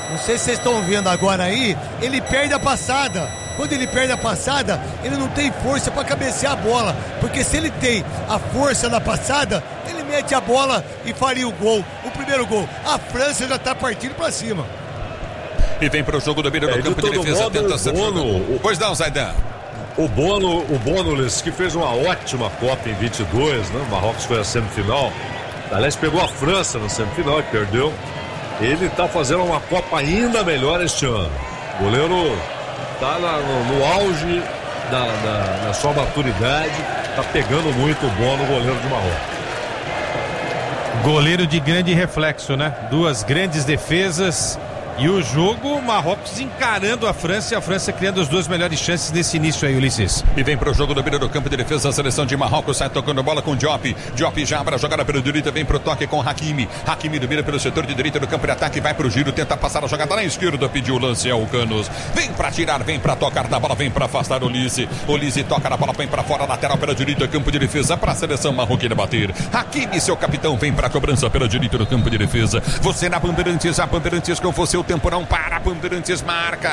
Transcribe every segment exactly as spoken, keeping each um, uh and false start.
não sei se vocês estão vendo agora aí, ele perde a passada. Quando ele perde a passada, ele não tem força para cabecear a bola, porque se ele tem a força da passada, ele mete a bola e faria o gol, o primeiro gol. A França já está partindo para cima. E vem para o jogo do meio do é, campo de, de defesa, modo, tenta ser Bono, o... Pois não, Zaidan. O Bono, o Bono, que fez uma ótima Copa em vinte e dois, né? O Marrocos foi a semifinal. Aliás, pegou a França na semifinal e perdeu. Ele está fazendo uma Copa ainda melhor este ano. O goleiro está no, no auge da, da, da sua maturidade. Está pegando muito o Bono, goleiro de Marrocos. Goleiro de grande reflexo, né? Duas grandes defesas. E o jogo, Marrocos encarando a França e a França criando as duas melhores chances nesse início aí, Ulisses. E vem pro jogo do meio do campo de defesa, a seleção de Marrocos sai tocando bola com Diop. Diop já abre a jogada pelo direito, vem pro toque com Hakimi. Hakimi domina pelo setor de direita do campo de ataque, vai pro giro, tenta passar a jogada na esquerda, pediu o lance ao Canos. Vem pra tirar, vem pra tocar na bola, vem pra afastar o Olise. Olise toca na bola, vem pra fora, lateral pela direita, campo de defesa pra seleção marroquina bater. Hakimi, seu capitão, vem pra cobrança pela direita do campo de defesa. Você na Bandeirantes, a Bandeirantes com você, o tempo não para, a Bandeirantes marca.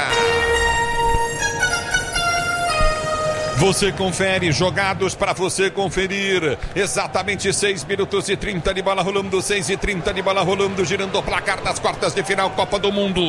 Você confere, jogados para você conferir. Exatamente seis minutos e trinta de bola rolando, seis e trinta de bola rolando, girando o placar das quartas de final Copa do Mundo.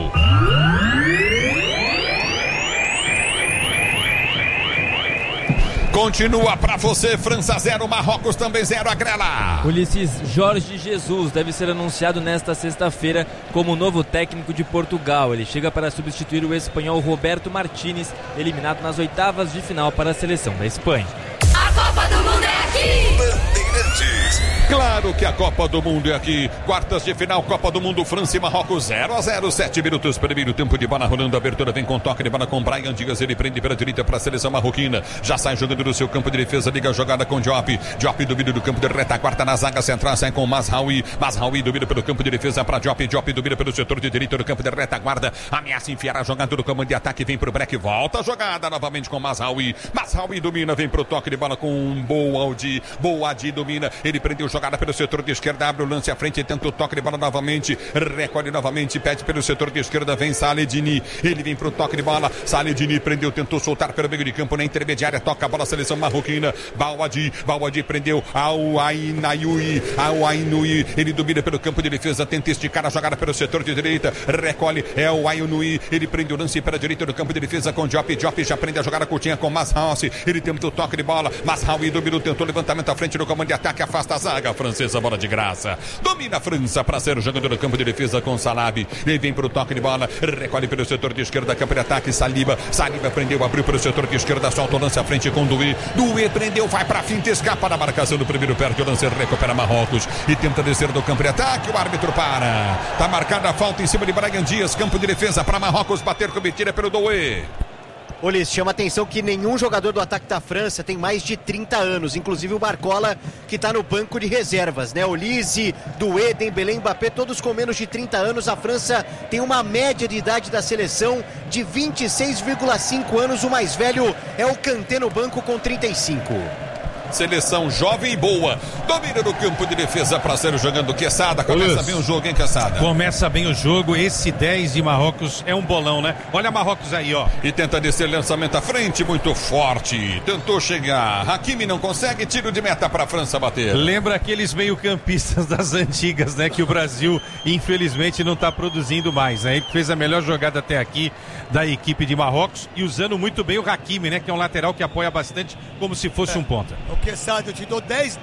Continua pra você, França zero, Marrocos também zero, a Grela. Ulisses, Jorge Jesus deve ser anunciado nesta sexta-feira como novo técnico de Portugal. Ele chega para substituir o espanhol Roberto Martínez, eliminado nas oitavas de final para a seleção da Espanha. A Copa do Mundo é aqui! Bandeirantes. Claro que a Copa do Mundo é aqui. Quartas de final, Copa do Mundo, França e Marrocos zero a zero, sete minutos, primeiro tempo de bola rolando, abertura vem com toque de bola com Brian Dias, ele prende pela direita para a seleção marroquina, já sai jogando no seu campo de defesa, liga a jogada com Diop, Diop domina do campo de retaguarda na zaga central, sai com Mazraoui, Mazraoui domina pelo campo de defesa para Diop, Diop domina pelo setor de direita do campo de retaguarda, ameaça enfiar a jogada do comando de ataque, vem pro break, volta a jogada novamente com Mazraoui, Mazraoui domina, vem pro toque de bola com Boadi, Boadi domina, ele prendeu jogada pelo setor de esquerda, abre o lance à frente, tenta o toque de bola novamente, recolhe novamente, pede pelo setor de esquerda, vem Saledini, ele vem pro toque de bola, Saledini prendeu, tentou soltar pelo meio de campo na intermediária, toca a bola, seleção marroquina, Boadi, Boadi prendeu ao Ainayui, ao Ainui, ele domina pelo campo de defesa, tenta esticar a jogada pelo setor de direita, recolhe, é o Ainui, ele prende o lance pela direita do campo de defesa com Diop, Diop já prende a jogada curtinha com Mazraoui, ele tenta o toque de bola, Mazraoui dominou, tentou levantamento à frente do comando de ataque, afasta a zaga francesa, bola de graça, domina a França para ser o jogador do campo de defesa com Salabi, ele vem para o toque de bola, recolhe pelo setor de esquerda, campo de ataque, Saliba, Saliba prendeu, abriu pelo setor de esquerda, solta o lance à frente com Doué, Doué prendeu, vai para a finta, escapa da marcação do primeiro, perde o lance, recupera Marrocos e tenta descer do campo de ataque, o árbitro para, tá marcada a falta em cima de Brian Dias, campo de defesa para Marrocos, bater cometida pelo Doué. Ulisses, chama atenção que nenhum jogador do ataque da França tem mais de trinta anos, inclusive o Barcola, que está no banco de reservas, né? Olise, Doué, Dembélé, Mbappé, todos com menos de trinta anos. A França tem uma média de idade da seleção de vinte e seis vírgula cinco anos, o mais velho é o Kanté no banco com trinta e cinco. Seleção jovem e boa, domina no campo de defesa para ser jogando Quesada, começa Isso. bem o jogo, hein, Quesada? Começa bem o jogo, esse dez de Marrocos é um bolão, né? Olha Marrocos aí, ó. E tenta descer lançamento à frente, muito forte, tentou chegar, Hakimi não consegue, tiro de meta para a França bater. Lembra aqueles meio campistas das antigas, né? Que o Brasil, infelizmente, não está produzindo mais, né? Ele fez a melhor jogada até aqui da equipe de Marrocos e usando muito bem o Hakimi, né? Que é um lateral que apoia bastante como se fosse é. um ponta. Quesada, eu te dou dez,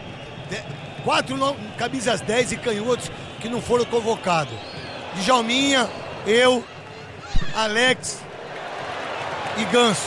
quatro no, camisas dez e canhotos que não foram convocados. Djalminha, eu, Alex e Ganso.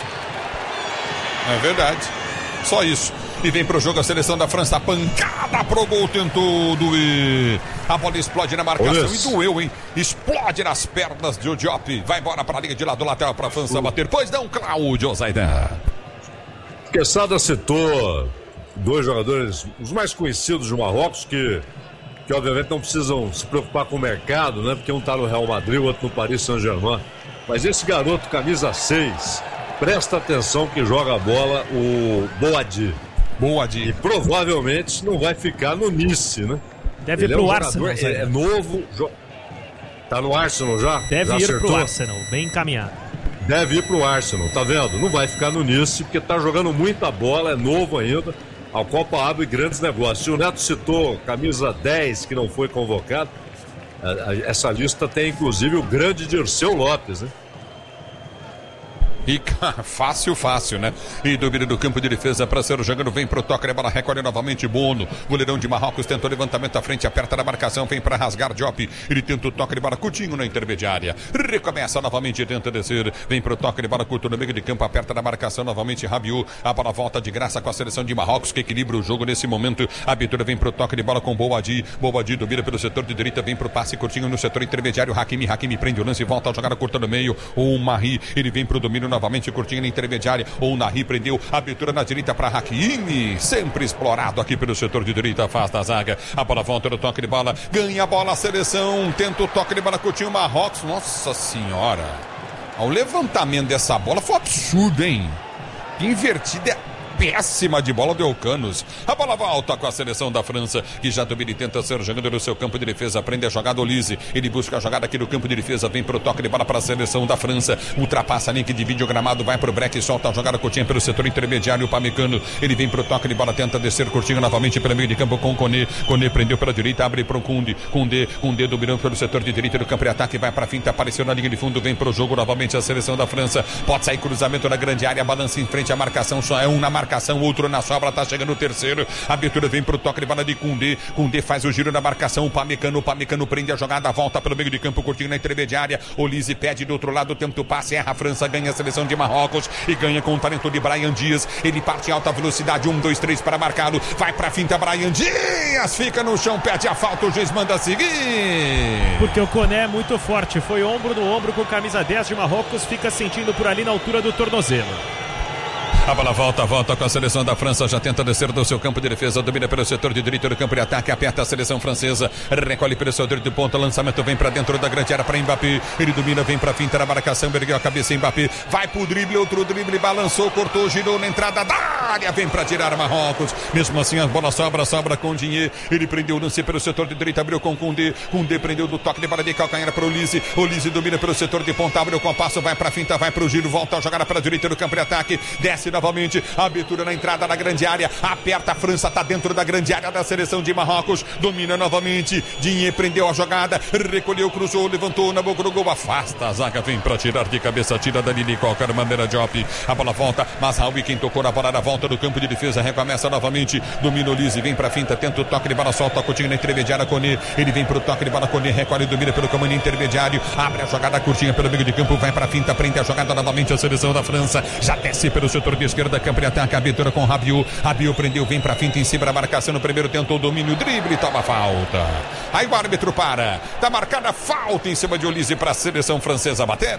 É verdade, só isso. E vem pro jogo a seleção da França, pancada pro gol, tentou Doué. A bola explode na marcação Olha. e doeu, hein? Explode nas pernas de Diop. Vai embora pra linha de lado lateral pra França uh. bater. Pois não, Cláudio Zaidan. Quesada citou dois jogadores, os mais conhecidos do Marrocos, que, que obviamente não precisam se preocupar com o mercado, né? Porque um tá no Real Madrid, o outro no Paris Saint-Germain. Mas esse garoto, camisa seis, presta atenção que joga a bola, o Boadi. Boadi. E provavelmente não vai ficar no Nice, né? Deve ir pro é um Arsenal. Jogador, é, é novo, jo... Tá no Arsenal já? Deve já ir acertou? pro Arsenal, bem encaminhado. Deve ir pro Arsenal, tá vendo? Não vai ficar no Nice, porque tá jogando muita bola, é novo ainda. A Copa abre grandes negócios. O Neto citou camisa dez, que não foi convocado. Essa lista tem, inclusive, o grande Dirceu Lopes, né? E fácil, fácil, né? E domínio do campo de defesa para ser jogando, vem pro toque, a bola recolhe novamente Bono. Goleirão de Marrocos tentou levantamento à frente, aperta na marcação, vem para rasgar Diop. Ele tenta o toque de bola, Coutinho na intermediária. Recomeça novamente, tenta descer. Vem pro toque de bola, curto no meio de campo, aperta na marcação novamente Rabiot. A bola volta de graça com a seleção de Marrocos, que equilibra o jogo nesse momento. A abertura vem pro toque de bola com Boadi. Boadi domina pelo setor de direita, vem pro passe curtinho no setor intermediário. Hakimi, Hakimi prende o lance e volta a jogar a curta no meio. O Mahi, ele vem pro domínio novamente, curtinho na intermediária. O Nahi prendeu, abertura na direita para Hakimi, sempre explorado aqui pelo setor de direita, afasta a zaga. A bola volta no toque de bola, ganha a bola a seleção, tenta o toque de bola, curtinho Marrocos. Nossa senhora, o levantamento dessa bola foi absurdo, hein? Invertida é péssima de bola do Elcanos. A bola volta com a seleção da França, que já domina e tenta ser jogando no seu campo de defesa. Aprende a jogada Olise. Ele busca a jogada aqui no campo de defesa. Vem pro toque de bola para a seleção da França. Ultrapassa a linha que divide o gramado. Vai pro break. Solta a jogada Coutinho pelo setor intermediário. O Pamecano. Ele vem pro toque de bola. Tenta descer curtinho novamente pelo meio de campo com Koné. Koné prendeu pela direita. Abre pro Koundé. Koundé. Koundé dominando pelo setor de direita do campo de ataque. Vai pra finta. Apareceu na linha de fundo. Vem pro jogo novamente a seleção da França. Pode sair cruzamento na grande área. Balança em frente à marcação. Só é um na marcação. Outro na sobra, tá chegando o terceiro. A abertura vem pro toque de bola de Koundé. Koundé faz o giro na marcação. O Pamecano, o Pamecano prende a jogada, volta pelo meio de campo, curtinho na intermediária. Olise pede do outro lado, tenta o passe, erra a França, ganha a seleção de Marrocos e ganha com o talento de Brahim Dias. Ele parte em alta velocidade, um, dois, três para marcá-lo. Vai pra finta, Brahim Dias fica no chão, pede a falta, o juiz manda seguir. Porque o Koné é muito forte, foi ombro no ombro com camisa dez de Marrocos, fica sentindo por ali na altura do tornozelo. A bola volta, volta com a seleção da França, já tenta descer do seu campo de defesa, domina pelo setor de direita do campo de ataque, aperta a seleção francesa, recolhe pelo setor de ponta, lançamento vem pra dentro da grande área para Mbappé, ele domina, vem pra finta na marcação, ergueu a cabeça Mbappé, vai pro drible, outro drible, balançou, cortou, girou na entrada da área, vem pra tirar Marrocos, mesmo assim a bola sobra, sobra com Dinhe, ele prendeu o lance pelo setor de direita, abriu com Koundé, Koundé prendeu do toque de bola de calcanhar para o Olise, Olise domina pelo setor de ponta, abre o compasso, vai pra finta, vai pro giro, volta a jogar para a direita do campo de ataque, desce novamente, abertura na entrada na grande área, aperta a França, tá dentro da grande área da seleção de Marrocos, domina novamente, Dinhe prendeu a jogada, recolheu, cruzou, levantou na boca do gol, afasta a zaga, vem pra tirar de cabeça, tira dali de qualquer maneira Diop, a bola volta, mas Raul, quem tocou na bola na volta do campo de defesa, recomeça novamente, domina o Lise, vem pra finta, tenta o toque de bola, solta Coutinho na intermediária, Koné, ele vem pro toque de bola, Koné recolhe, domina pelo caminho intermediário, abre a jogada curtinha pelo meio de campo, vai pra finta, prende a jogada novamente a seleção da França, já desce pelo setor de esquerda, campo de ataque, a abertura com Rabiot, Rabiot prendeu, vem pra finta em cima da marcação, no primeiro tentou o domínio, drible, toma falta, aí o árbitro para, tá marcada falta em cima de Olise pra seleção francesa bater.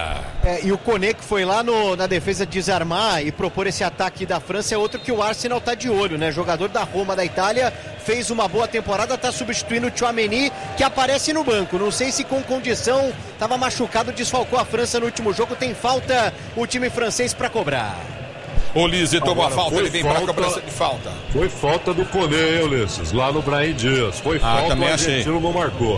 É, e o Koné, que foi lá no, na defesa desarmar e propor esse ataque da França, é outro que o Arsenal tá de olho, né? Jogador da Roma, da Itália, fez uma boa temporada, tá substituindo o Tchouaméni, que aparece no banco, não sei se com condição, tava machucado, desfalcou a França no último jogo, tem falta o time francês pra cobrar. Olise tomou a falta, ele vem falta, pra cobrança de falta. Foi falta do Koné, Ulisses, lá no Brahim Dias. Foi ah, falta, também o achei. argentino não marcou.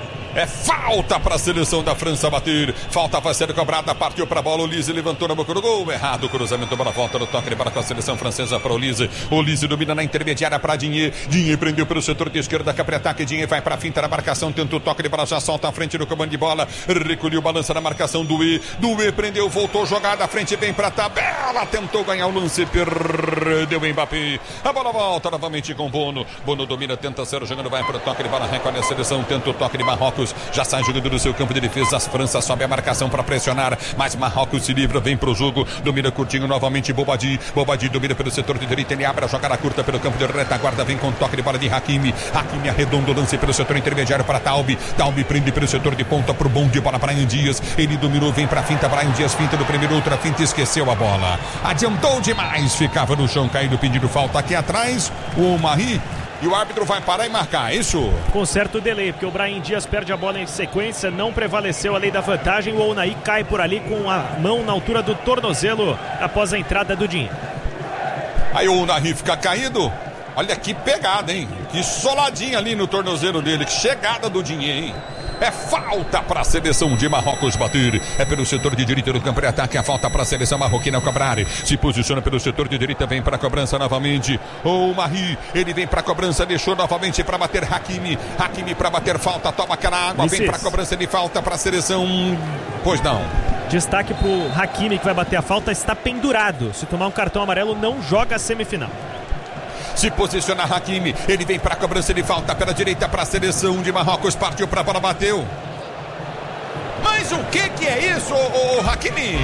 É falta para a seleção da França bater. Falta vai ser cobrada, partiu para a bola. Olise levantou na boca do gol. Errado o cruzamento, bola volta no toque de bola com a seleção francesa para Olise. Olise domina na intermediária para Dinhe. Dinhe prendeu pelo setor de esquerda, capre ataque. Dinhe vai para a finta na marcação, tenta o toque de bola, já solta à frente do comando de bola. Recolheu, balança na marcação do E. Do E prendeu, voltou jogada à frente, vem para a tabela. Tentou ganhar o lance, perdeu o Mbappé. A bola volta novamente com Bono. Bono domina, tenta ser jogando, vai para o toque de bola, recolhe a seleção, tenta o toque de Marrocos. Já sai jogando do seu campo de defesa, as França sobe a marcação para pressionar, mas Marrocos se livra, vem pro jogo, domina curtinho novamente, Bobadi, Bobadi domina pelo setor de direita, ele abre a jogada curta pelo campo de retaguarda, vem com toque de bola de Hakimi, Hakimi arredonda o lance pelo setor intermediário para Taube, Taube prende pelo setor de ponta pro bom de bola para Brahim Dias, ele dominou, vem pra finta, Brahim Dias finta do primeiro, outra finta, esqueceu a bola, adiantou demais, ficava no chão caído, pedindo falta aqui atrás, o Mahi. E o árbitro vai parar e marcar, isso? Com certo delay, porque o Brahim Dias perde a bola em sequência, não prevaleceu a lei da vantagem, o Ounahi cai por ali com a mão na altura do tornozelo após a entrada do Dinhe. Aí o Ounahi fica caído, Olha que pegada, hein? Que soladinha ali no tornozelo dele. Que chegada do dinheiro, hein? É falta para a seleção de Marrocos bater. É pelo setor de direita do campo de ataque. A falta para a seleção marroquina cobrar. Se posiciona pelo setor de direita. Vem para a cobrança novamente. O Mahi. Ele vem para a cobrança. Deixou novamente para bater Hakimi. Hakimi para bater falta. Toma aquela água. Vem para a cobrança de falta para a seleção. Pois não. Destaque para o Hakimi que vai bater a falta. Está pendurado. Se tomar um cartão amarelo, não joga a semifinal. Se posiciona Hakimi, ele vem para a cobrança de falta pela direita para a seleção de Marrocos, partiu para a bola, bateu. Mas o que que é isso, o, o Hakimi?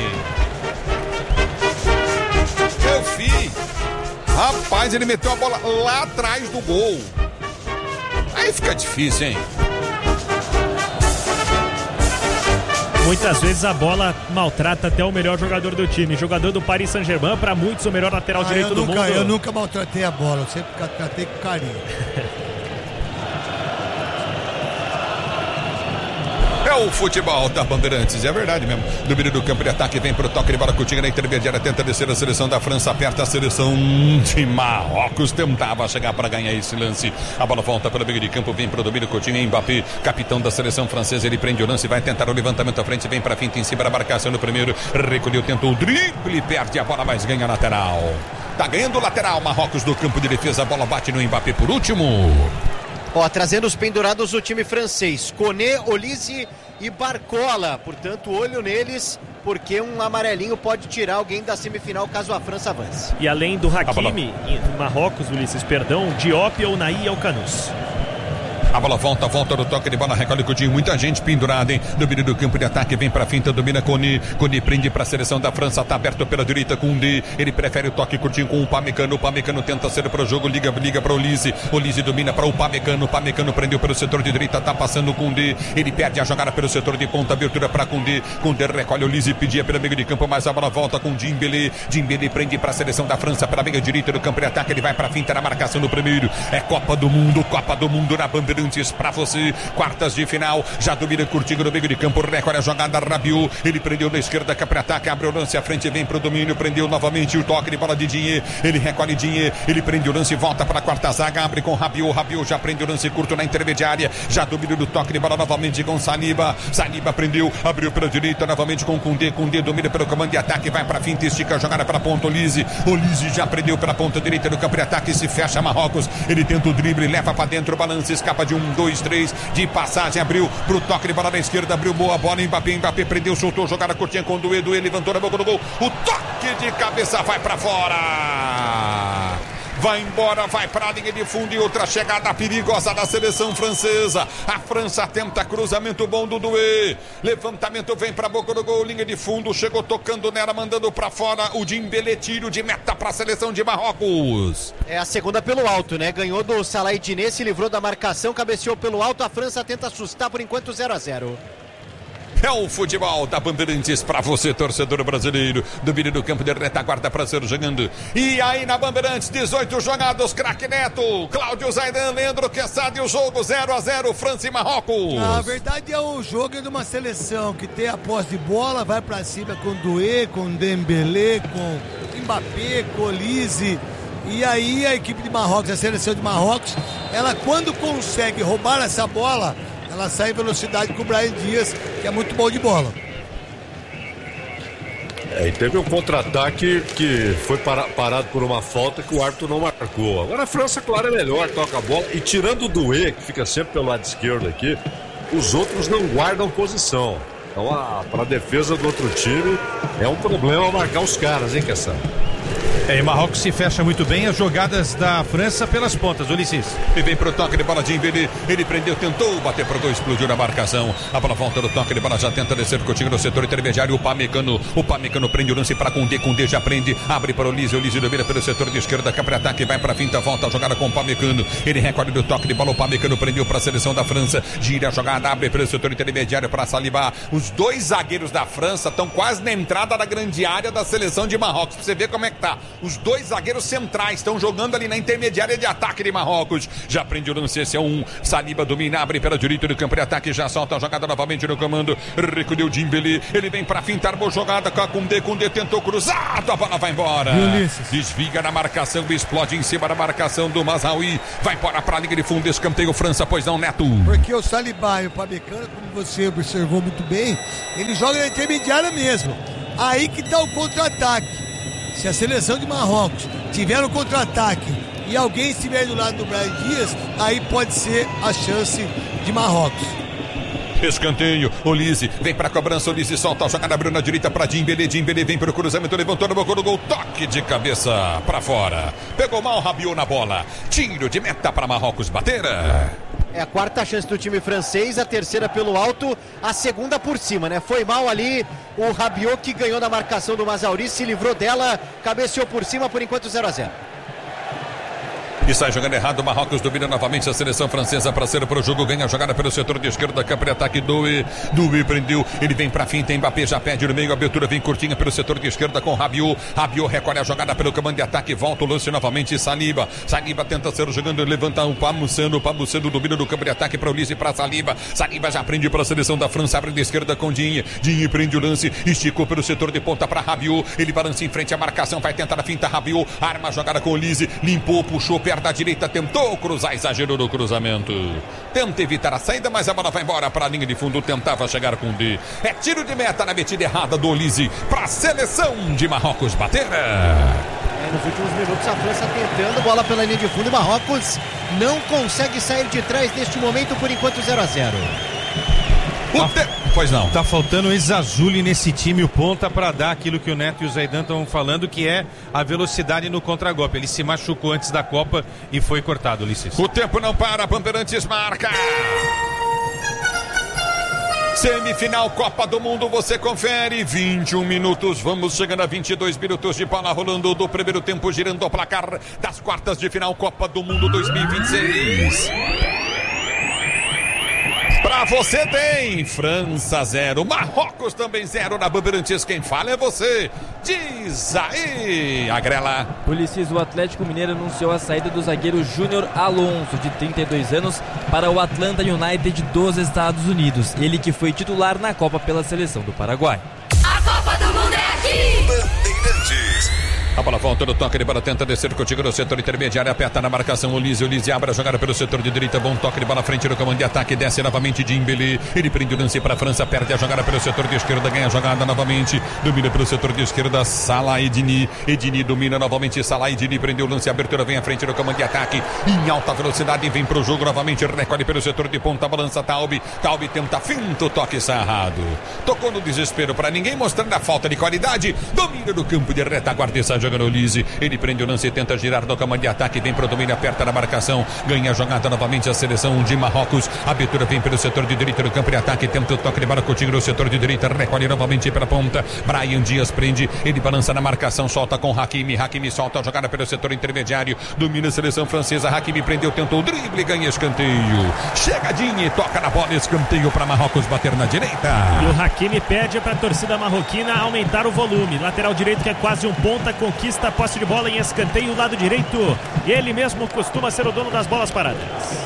Eu fiz. Rapaz, ele meteu a bola lá atrás do gol. Aí fica difícil, hein? Muitas vezes a bola maltrata até o melhor jogador do time. Jogador do Paris Saint-Germain, para muitos o melhor lateral ah, direito do nunca, mundo. Eu nunca maltratei a bola, eu sempre tratei com carinho. É o futebol da Bandeirantes, é verdade mesmo. Domínio do campo de ataque, vem pro toque de bola, Coutinho na intermediária, tenta descer a seleção da França, aperta a seleção de Marrocos, tentava chegar para ganhar esse lance. A bola volta pelo meio de campo, vem pro domínio, Coutinho, Mbappé, capitão da seleção francesa, ele prende o lance, vai tentar o levantamento à frente, vem pra finta em cima da marcação no primeiro, recolheu, tentou o drible, perde a bola, mas ganha a lateral. Tá ganhando o lateral, Marrocos do campo de defesa, a bola bate no Mbappé por último. Ó, trazendo os pendurados do time francês, Koné, Olise e Barcola. Portanto, olho neles, porque um amarelinho pode tirar alguém da semifinal caso a França avance. E além do Hakimi, em Marrocos, Ulisses, perdão, Diop, Ounahi e Alcanus. A bola volta, volta no toque de bola, recolhe Coutinho, muita gente pendurada, hein? Domínio do campo de ataque, vem pra finta, domina Koné. Koné prende pra seleção da França, tá aberto pela direita com o D. Ele prefere o toque Coutinho com o Upamecano. O Upamecano tenta ser pro jogo, liga, liga pra Olise. Olise domina pra o Upamecano. O Upamecano prendeu pelo setor de direita, tá passando com o D. Ele perde a jogada pelo setor de ponta, abertura pra Koundé. Koundé recolhe Olise, pedia pelo meio de campo, mas a bola volta com Dembélé. Dembélé prende pra seleção da França, pela meia direita do campo de ataque, ele vai pra finta na marcação do primeiro. É Copa do Mundo, Copa do Mundo na Bandeirantes pra você, quartas de final, já domina Coutinho no meio de campo, recolhe a jogada, Rabiot, ele prendeu na esquerda, cá para ataque, abre o lance à frente, vem pro domínio, prendeu novamente o toque de bola de Digne, ele recolhe Digne, ele prende o lance, volta para a quarta zaga, abre com Rabiot, Rabiot já prende o lance curto na intermediária, já domina do toque de bola novamente com Saliba, Saliba prendeu, abriu pela direita novamente com Koundé, Koundé domina pelo comando de ataque, vai para finta, estica a jogada para a ponta, Olise, Olise já prendeu pela ponta direita do campo de ataque, se fecha Marrocos, ele tenta o drible, leva para dentro, balança, escapa de um, dois, três, de passagem, abriu pro toque de bola na esquerda, abriu boa bola, Mbappé, Mbappé prendeu, soltou, jogada curtinha com o Doué, Doué levantou na boca do gol, o toque de cabeça vai para fora, vai embora, vai para a linha de fundo e outra chegada perigosa da seleção francesa, a França tenta cruzamento bom do Doué, levantamento vem para a boca do gol, linha de fundo, chegou tocando nela, mandando para fora o Dembélé, tiro de meta para a seleção de Marrocos. É a segunda pelo alto, né? Ganhou do Salah Diné, se livrou da marcação, cabeceou pelo alto, a França tenta assustar por enquanto zero a zero. É o futebol da Bandeirantes pra você, torcedor brasileiro. Domínio do campo de retaguarda pra ser jogando. E aí na Bandeirantes, dezoito jogados, craque Neto, Cláudio Zaidan, Leandro Quesada e o jogo zero a zero, França e Marrocos. Na verdade é um jogo de uma seleção que tem a posse de bola, vai pra cima com Doué, com Dembélé, com Mbappé, com Olise. E aí a equipe de Marrocos, a seleção de Marrocos, ela quando consegue roubar essa bola, ela sai em velocidade com o Brahim Dias, que é muito bom de bola. É, e teve um contra-ataque que foi para, parado por uma falta que o árbitro não marcou. Agora a França, claro, é melhor, toca a bola. E tirando o Doué, que fica sempre pelo lado esquerdo aqui, os outros não guardam posição. Então, para a defesa do outro time, é um problema marcar os caras, hein, Kessam? É, e Marrocos se fecha muito bem as jogadas da França pelas pontas, Ulisses. E vem pro toque de bola de Dembélé, ele prendeu, tentou bater pro gol, explodiu na marcação. A bola volta do toque de bola, já tenta descer Coutinho no setor intermediário, o Upamecano, o Upamecano prende o lance para Koundé, Koundé já prende, abre para o Olise, Olise domina pelo setor de esquerda, cá para ataque, vai para finta, volta a jogada com o Upamecano, ele recolhe do toque de bola, o Upamecano prendeu para a seleção da França, gira a jogada, abre pelo setor intermediário para Saliba. Os dois zagueiros da França estão quase na entrada da grande área da seleção de Marrocos, pra você ver como é meta. Os dois zagueiros centrais estão jogando ali na intermediária de ataque de Marrocos. Já prende o lance, esse é um. Saliba domina, abre pela direita do campo de ataque, já solta a jogada novamente no comando. Recolheu Dembélé, ele vem pra fintar, boa jogada com a Koundé, Koundé tentou cruzado, a bola vai embora. Desviga na marcação, explode em cima da marcação do Mazraoui. Vai embora pra linha de fundo, escanteio França, pois não, Neto? Porque o Saliba e o Pamecano, como você observou muito bem, ele joga na intermediária mesmo. Aí que tá o contra-ataque. Se a seleção de Marrocos tiver um contra-ataque e alguém estiver do lado do Brahim Dias, aí pode ser a chance de Marrocos. Escanteio, Olise vem pra cobrança, Olise solta a jogada, abriu na direita pra Dembélé, Dembélé vem pro cruzamento, levantou no boca do gol, toque de cabeça pra fora. Pegou mal, Rabiot na bola, tiro de meta pra Marrocos bater. É a quarta chance do time francês, a terceira pelo alto, a segunda por cima, né? Foi mal ali o Rabiot, que ganhou na marcação do Mazraoui, se livrou dela, cabeceou por cima, por enquanto zero a zero. E sai jogando errado, o Marrocos domina novamente a seleção francesa para ser pro jogo, ganha a jogada pelo setor de esquerda, campo de ataque, Doué, Doué prendeu, ele vem pra finta, Mbappé já pede no meio, a abertura vem curtinha pelo setor de esquerda com Rabiot, Rabiot recolhe a jogada pelo comando de ataque, volta o lance novamente, Saliba, Saliba tenta ser jogando, levanta o Pamuceno, Pamuceno domina do campo de ataque para o Olise, para Saliba, Saliba já prende para a seleção da França, abre de esquerda com Digne, Digne prende o lance, esticou pelo setor de ponta para Rabiot, ele balança em frente à marcação, vai tentar a finta, Rabiot, arma a jogada com o Olise, limpou, puxou, perto da direita, tentou cruzar, exagerou no cruzamento, tenta evitar a saída, mas a bola vai embora para a linha de fundo, tentava chegar com o D. É tiro de meta na metida errada do Olise para a seleção de Marrocos bater. É, nos últimos minutos a França tentando, bola pela linha de fundo, Marrocos não consegue sair de trás neste momento, por enquanto zero a zero. Tá, pois não. Tá faltando o Exazuli nesse time, o ponta, para dar aquilo que o Neto e o Zaidan estão falando, que é a velocidade no contragolpe. Ele se machucou antes da Copa e foi cortado, Ulisses. O tempo não para, Bandeirantes marca. Semifinal Copa do Mundo, você confere, vinte e um minutos, vamos chegando a vinte e dois minutos de bola rolando do primeiro tempo, girando o placar das quartas de final Copa do Mundo dois mil e vinte e seis. Pra você tem França zero, Marrocos também zero na Bandeirantes. Quem fala é você. Diz aí, Agrela. Ulisses, o Atlético Mineiro anunciou a saída do zagueiro Júnior Alonso, de trinta e dois anos, para o Atlanta United dos Estados Unidos. Ele que foi titular na Copa pela seleção do Paraguai. A Copa do Mundo é aqui! Bandeirantes. A bola volta no toque de bola, tenta descer contigo no setor intermediário, aperta na marcação, Olise, Olise abre a jogada pelo setor de direita, bom toque de bola frente no comando de ataque, desce novamente Dembélé, ele prende o lance para a França, perde a jogada pelo setor de esquerda, ganha a jogada novamente, domina pelo setor de esquerda, Salah Edini, Edini domina novamente, Salah Edini prendeu o lance, abertura vem à frente no comando de ataque, em alta velocidade, vem pro jogo novamente, recolhe pelo setor de ponta, balança Taube, Taube tenta finta, o toque sarrado, tocou no desespero para ninguém, mostrando a falta de qualidade, domina no campo de retaguarda e sai jogando Olise, ele prende o lance, tenta girar no comando de ataque, vem pro domínio, aperta na marcação, ganha a jogada novamente a seleção de Marrocos, a abertura vem pelo setor de direita do campo de ataque, tenta o toque de bola contigo no setor de direita, recolhe novamente pela ponta, Brahim Dias prende, ele balança na marcação, solta com Hakimi, Hakimi solta a jogada pelo setor intermediário, domina a seleção francesa, Hakimi prendeu, tentou o drible, ganha escanteio, chegadinha, toca na bola, escanteio para Marrocos bater na direita. E o Hakimi pede para a torcida marroquina aumentar o volume, lateral direito que é quase um ponta, conquista a posse de bola em escanteio, lado direito, ele mesmo costuma ser o dono das bolas paradas.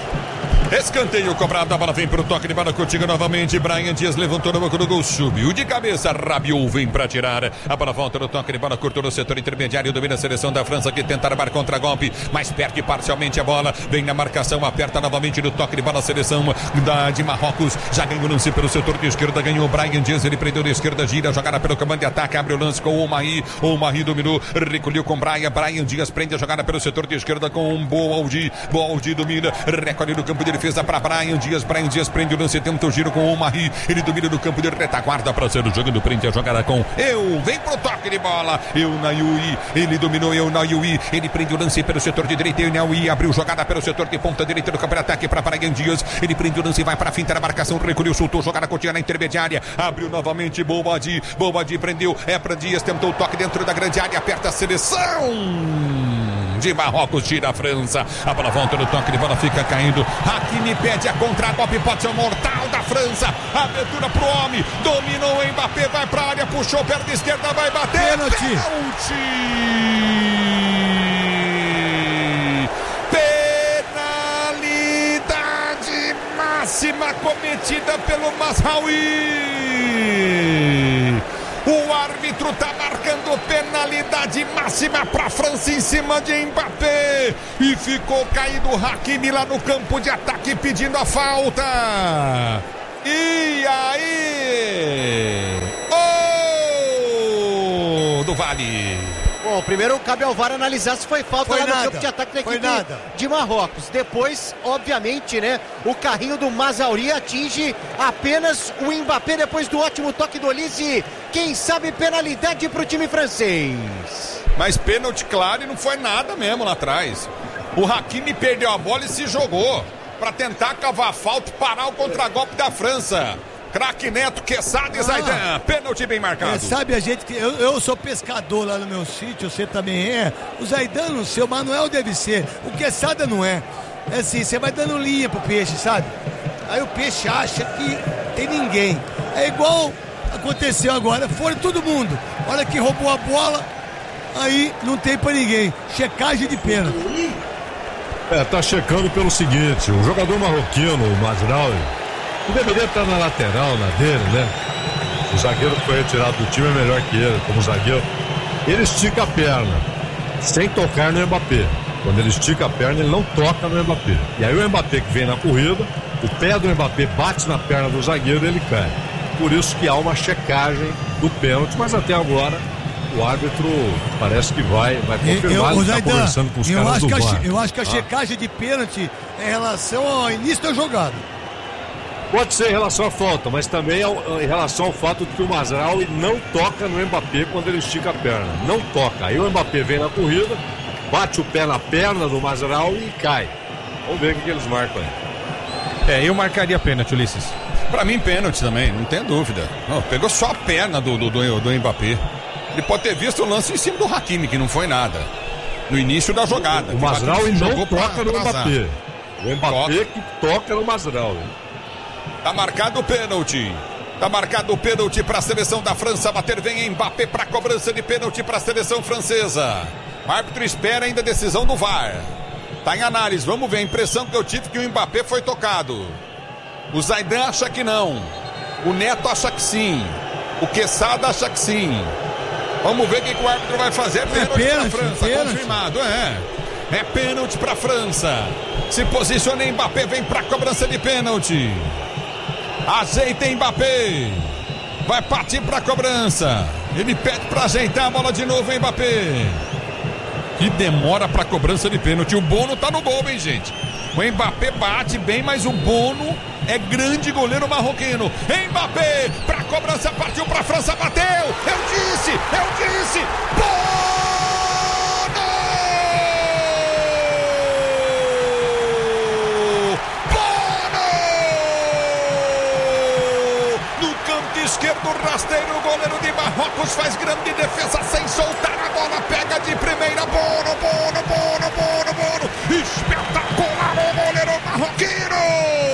Escanteio cobrado, a bola vem pro toque de bola contigo novamente, Brahim Dias levantou no banco do gol, subiu de cabeça, Rabiot vem pra tirar, a bola volta no toque de bola, curtou no setor intermediário, domina a seleção da França que tenta armar contra-golpe, mas perde parcialmente a bola, vem na marcação, aperta novamente no toque de bola a seleção da, de Marrocos, já ganhou o lance pelo setor de esquerda, ganhou o Brahim Dias, ele prendeu de esquerda, gira, jogada pelo comando de ataque, abre o lance com o Omahi, o Omahi dominou, recolheu com Brahim, Brahim Dias prende a jogada pelo setor de esquerda com um Boaldi, Boaldi domina, recolhe no campo de defesa para Brahim Dias, Brahim Dias prende o lance, tenta o giro com o Omahi, ele domina no campo de retaguarda para ser o jogando, prende a jogada com Eu, vem pro toque de bola, Eu Nayoui, ele dominou, Eu Nayoui, ele prende o lance pelo setor de direita, Eu Nayoui abriu jogada pelo setor de ponta direita do campo de ataque para Brahim Dias, ele prende o lance e vai para a finta da marcação, recolheu, soltou, jogada contínua na intermediária, abriu novamente, Boaldi, Boaldi prendeu, é para Dias, tentou o toque dentro da grande área, aperta a seleção de Marrocos, tira a França, a bola volta no toque de bola, fica caindo, Hakimi pede a contra-golpe, pode ser o mortal da França, abertura pro homem, dominou o Mbappé, vai pra área, puxa puxou, perna esquerda, vai bater. Pênalti. Pênalti. Penalidade máxima cometida pelo Mazraoui. O árbitro tá marcando penalidade máxima para a França em cima de Mbappé. E ficou caído o Hakimi lá no campo de ataque pedindo a falta. E aí? Oh! Do Vale. Bom, primeiro cabe ao V A R analisar se foi falta Foi lá nada. no campo de ataque da Foi equipe nada. de Marrocos. Depois, obviamente, né, o carrinho do Mazraoui atinge apenas o Mbappé depois do ótimo toque do Olise. Quem sabe penalidade para o time francês. Mas pênalti claro e não foi nada mesmo lá atrás. O Hakimi perdeu a bola e se jogou para tentar cavar falta e parar o contragolpe da França. Craque Neto, Quesada e Ah. Zaidan. Pênalti bem marcado. É, sabe a gente que eu, eu sou pescador lá no meu sítio, você também é. O Zaidan não sei, o Manuel deve ser. O Quesada não é. É assim, você vai dando linha pro peixe, sabe? Aí o peixe acha que tem ninguém. É igual aconteceu agora, foram todo mundo. Olha que roubou a bola, aí não tem pra ninguém. Checagem de pênalti. É, tá checando pelo seguinte, o jogador marroquino, o Mazraoui, que deveria estar na lateral, na dele, né? O zagueiro que foi retirado do time é melhor que ele, como zagueiro. Ele estica a perna, sem tocar no Mbappé. Quando ele estica a perna, ele não toca no Mbappé. E aí o Mbappé que vem na corrida, o pé do Mbappé bate na perna do zagueiro e ele cai. Por isso que há uma checagem do pênalti, mas até agora o árbitro parece que vai, vai confirmar, ele está conversando com os eu caras acho do que a, V A R. che- eu acho que a Ah. checagem de pênalti é em relação ao início da jogada. Pode ser em relação à falta, mas também ao- em relação ao fato de que o Mazraoui não toca no Mbappé quando ele estica a perna. Não toca. Aí o Mbappé vem na corrida, bate o pé na perna do Mazraoui e cai. Vamos ver o que, que eles marcam aí. É, eu marcaria pênalti, Ulisses. Pra mim, pênalti também, não tem dúvida. Não, pegou só a perna do, do, do, do Mbappé. Ele pode ter visto o lance em cima do Hakimi, que não foi nada. No início da jogada. O Mazraoui não jogou pra toca no atrasar. Mbappé. O Mbappé que toca no Mazraoui. Tá marcado o pênalti. Tá marcado o pênalti para a seleção da França. Bater vem Mbappé para cobrança de pênalti para a seleção francesa. O árbitro espera ainda a decisão do V A R. Tá em análise. Vamos ver. A impressão que eu tive que o Mbappé foi tocado. O Zaidan acha que não. O Neto acha que sim. O Quesada acha que sim. Vamos ver o que, que o árbitro vai fazer. Pênalti, pênalti, para a França. pênalti. Confirmado, é. É pênalti para a França. Se posiciona Mbappé, vem para a cobrança de pênalti. Ajeita Mbappé. Vai partir para a cobrança. Ele pede para ajeitar a bola de novo, Mbappé. Que demora para a cobrança de pênalti. O Bono tá no gol, hein, gente? O Mbappé bate bem, mas o Bono é grande goleiro marroquino. Mbappé para a cobrança, partiu para a França, bateu. Eu disse, eu disse. Esquerdo, rasteiro, o goleiro de Marrocos faz grande defesa sem soltar a bola, pega de primeira, Bono, Bono, Bono, Bono, Bono, espetacular o goleiro marroquino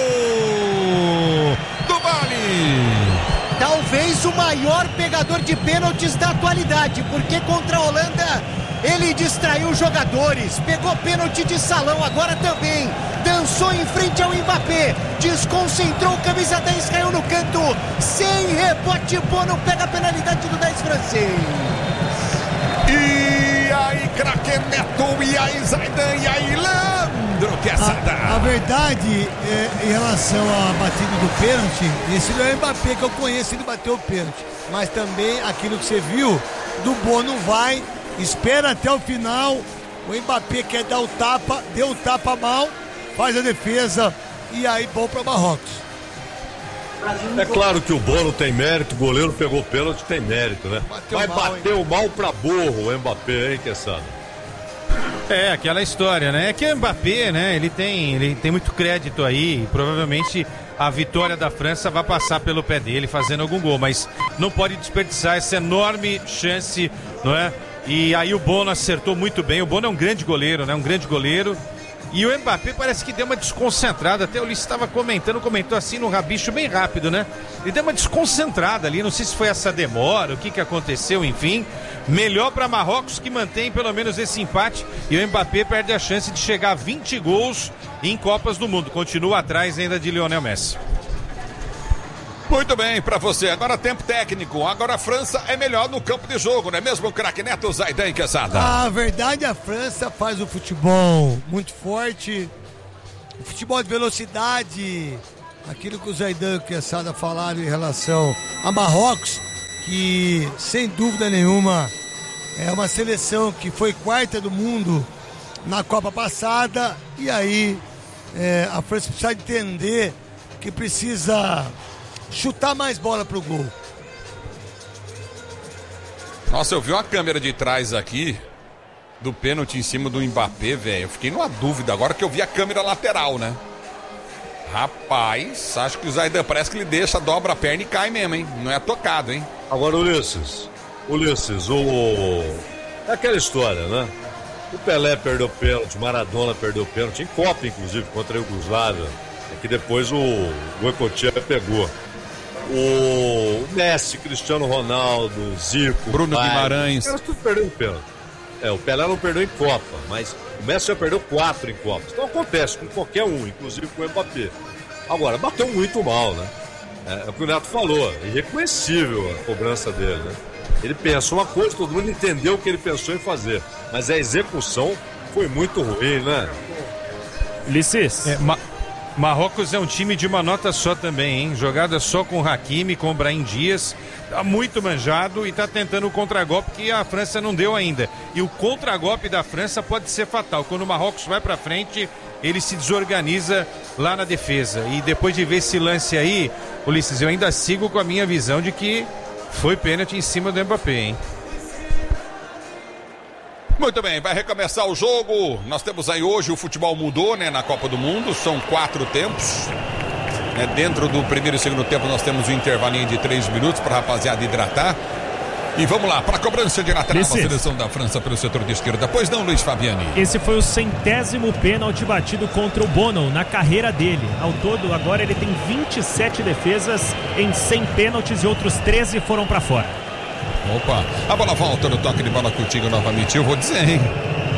do Vale. Talvez o maior pegador de pênaltis da atualidade, porque contra a Holanda ele distraiu jogadores, pegou pênalti de salão, agora também dançou em frente ao Mbappé, desconcentrou, camisa dez caiu no canto, sem rebote, Bono pega a penalidade do dez francês. E aí, craque Neto, e aí, Zaidan, e aí, Leandro Quesada. A, a verdade, é, em relação à batida do pênalti, esse não é o Mbappé que eu conheço, ele bateu o pênalti. Mas também aquilo que você viu, do Bono vai, espera até o final, o Mbappé quer dar o tapa, deu o tapa mal, faz a defesa e aí bom para Marrocos. É claro que o Bono tem mérito, o goleiro pegou pênalti, tem mérito, né? Bateu Mas mal, bateu mal pra burro o Mbappé, hein, Quesada? É, aquela história, né? É que o Mbappé, né? Ele tem, ele tem muito crédito aí. E provavelmente a vitória da França vai passar pelo pé dele fazendo algum gol. Mas não pode desperdiçar essa enorme chance, não é? E aí o Bono acertou muito bem. O Bono é um grande goleiro, né? Um grande goleiro. E o Mbappé parece que deu uma desconcentrada. Até o Ulisses estava comentando, comentou assim no rabicho bem rápido, né? Ele deu uma desconcentrada ali. Não sei se foi essa demora, o que, que aconteceu, enfim. Melhor para Marrocos, que mantém pelo menos esse empate. E o Mbappé perde a chance de chegar a vinte gols em Copas do Mundo. Continua atrás ainda de Lionel Messi. Muito bem, para você. Agora tempo técnico. Agora a França é melhor no campo de jogo, não é mesmo, craque Neto Zaidan Quesada? A verdade, a França faz um futebol muito forte, um futebol de velocidade, aquilo que o Zaidan e o Quesada falaram em relação a Marrocos, que sem dúvida nenhuma é uma seleção que foi quarta do mundo na Copa passada, e aí é, a França precisa entender que precisa chutar mais bola pro gol. Nossa, eu vi uma câmera de trás aqui do pênalti em cima do Mbappé, velho. Eu fiquei numa dúvida agora que eu vi a câmera lateral, né? Rapaz, acho que o Zaidan parece que ele deixa, dobra a perna e cai mesmo, hein? Não é tocado, hein? Agora, Ulisses, Ulisses, o... é aquela história, né? O Pelé perdeu pênalti, Maradona perdeu pênalti, em Copa, inclusive, contra a Iugoslávia, é que depois o Goicoechea pegou. O Messi, Cristiano Ronaldo, Zico, Bruno Pai, Guimarães. Os caras tudo perderam pênalti. É, o Pelé não perdeu em Copa, mas o Messi já perdeu quatro em Copa. Então acontece com qualquer um, inclusive com o Mbappé. Agora, bateu muito mal, né? É, é o que o Neto falou, é irreconhecível a cobrança dele, né? Ele pensou uma coisa, todo mundo entendeu o que ele pensou em fazer, mas a execução foi muito ruim, né? Ulisses. É, ma... Marrocos é um time de uma nota só também, hein? Jogada só com o Hakimi, com o Brahim Dias. Tá muito manjado e tá tentando o contragolpe que a França não deu ainda. E o contragolpe da França pode ser fatal. Quando o Marrocos vai pra frente, ele se desorganiza lá na defesa. E depois de ver esse lance aí, Ulisses, eu ainda sigo com a minha visão de que foi pênalti em cima do Mbappé, hein? Muito bem, vai recomeçar o jogo. Nós temos aí hoje, o futebol mudou, né, na Copa do Mundo, são quatro tempos. É, dentro do primeiro e segundo tempo nós temos um intervalinho de três minutos para a rapaziada hidratar. E vamos lá, para a cobrança de lateral, a seleção da França pelo setor de esquerda. Pois não, Luiz Fabiani? Esse foi o centésimo pênalti batido contra o Bono na carreira dele. Ao todo, agora ele tem vinte e sete defesas em cem pênaltis e outros treze foram para fora. Opa, a bola volta no toque de bola contigo novamente, eu vou dizer, hein?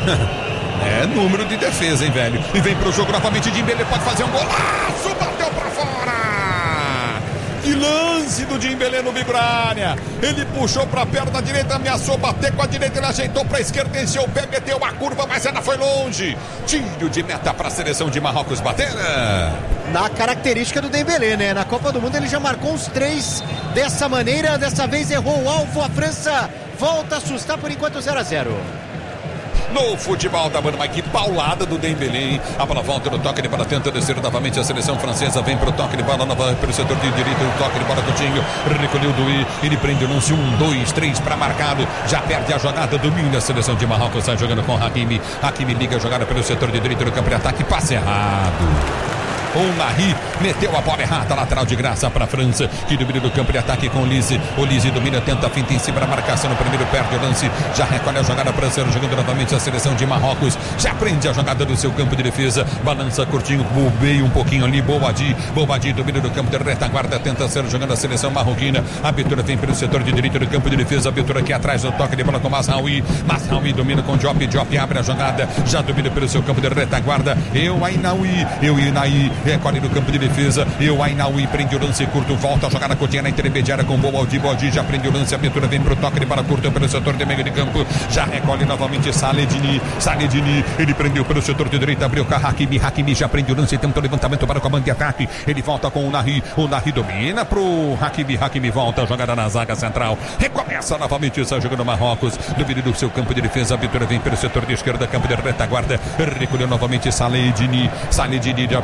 É número de defesa, hein, velho? E vem pro jogo novamente, Dembélé pode fazer um golaço, bateu pra fora! Que lance do Dembélé no bico da área. Ele puxou pra perna direita, ameaçou bater com a direita, ele ajeitou pra esquerda, encheu o pé, meteu a curva, mas ela foi longe. Tiro de meta pra seleção de Marrocos bater. Na característica do Dembélé, né? Na Copa do Mundo ele já marcou uns três dessa maneira, dessa vez errou o alvo, a França volta a assustar por enquanto zero a zero. No futebol da banda, mas que paulada do Dembélé, hein? A bola volta no toque de bola, tenta descer novamente a seleção francesa, vem pro toque de bola, nova pelo setor de direito, o toque de bola Coutinho, recolheu do I, ele prende o lance, um, dois, três para marcado, já perde a jogada, domina a seleção de Marrocos, sai jogando com Hakimi, Hakimi liga a jogada pelo setor de direito do campo de ataque, passe errado. O Nahri meteu a bola errada, lateral de graça para a França, que domina do campo de ataque com o Lise. O Lise domina, tenta a finta em cima da marcação no primeiro, perde o lance, já recolhe a jogada para ser jogando novamente a seleção de Marrocos, já prende a jogada do seu campo de defesa, balança curtinho, bobeia um pouquinho ali, Bouhaddi, Bouhaddi domina do campo de retaguarda, tenta ser jogando a seleção marroquina, a abertura vem pelo setor de direito do campo de defesa, a abertura aqui atrás no toque de bola com Mazraoui, Mazraoui domina com Diop, Diop abre a jogada, já domina pelo seu campo de retaguarda, Eu Ainaoui, Eu Ainaoui, recolhe no campo de defesa, Eu Ainaoui prende o lance curto, volta a jogada curtinha na intermediária com Bouhaddi, Bouhaddi já prende o lance, a abertura vem pro toque de bola curta pelo setor de meio de campo, já recolhe novamente Saledini, Saledini, ele prendeu pelo setor de direita, abriu com Hakimi, Hakimi já prende o lance, tenta o levantamento para o comando de ataque, ele volta com o Nahri, o Nahri domina pro Hakimi, Hakimi volta a jogada na zaga central, recomeça novamente essa jogada no Marrocos, domínio do seu campo de defesa, a abertura vem pelo setor de esquerda, campo de retaguarda, recolheu novamente Saledini, Saledini já prende o lance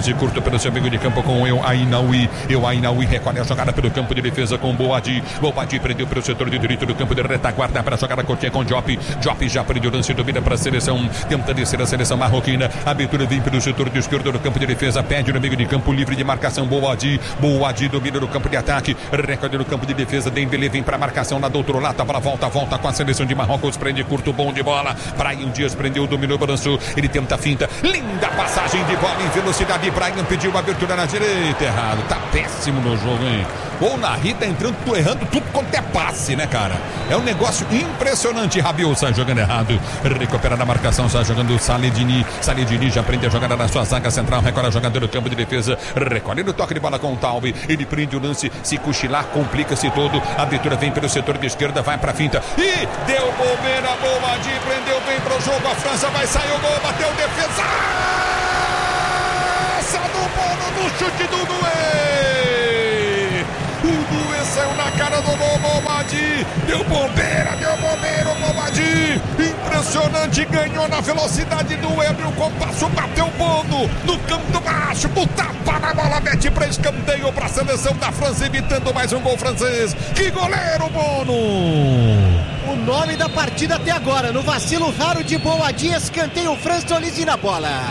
passe curto pelo seu amigo de campo com o El Ainaoui. El Ainaoui recolhe a jogada pelo campo de defesa com Boadi. Boadi prendeu pelo setor de direito do campo de retaguarda para a jogada curtinha com Diop. Diop já prendeu o lance, domina para a seleção, tenta descer a seleção marroquina. A abertura vem pelo setor de esquerdo do campo de defesa, pede no meio de campo livre de marcação. Boadi. Boadi domina no campo de ataque, recolhe no campo de defesa. Dembélé vem para a marcação lá do outro lado. A bola volta, volta com a seleção de Marrocos. Prende curto, bom de bola. Brahim Dias prendeu, dominou, balançou. Ele tenta a finta. Linda passagem de bola em velocidade. Brahim pediu uma abertura na direita. Errado. Tá péssimo no jogo, hein? Ou na Rita entrando, tô errando tudo quanto é passe, né, cara? É um negócio impressionante. Rabiot sai jogando errado. Recupera na marcação, sai jogando Saledini. Saledini já prende a jogada na sua zaga central. Recolhe a jogada no campo de defesa. Recolhe no toque de bola com o Taube. Ele prende o lance. Se cochilar, complica-se todo. A abertura vem pelo setor de esquerda, vai pra finta. E deu bobeira, Boadi. Prendeu bem pro jogo. A França vai sair o gol. Bateu defesa. Essa do Bono no chute do Doué. O Doué saiu na cara do Boadi. Deu bobeira, deu bobeira o Boadi. Impressionante, ganhou na velocidade do Doué. O compasso bateu o Bono no canto baixo. O tapa na bola, mete para escanteio para a seleção da França, evitando mais um gol francês. Que goleiro, Bono! O nome da partida até agora, no vacilo raro de Boadi, escanteio França, Olise na bola.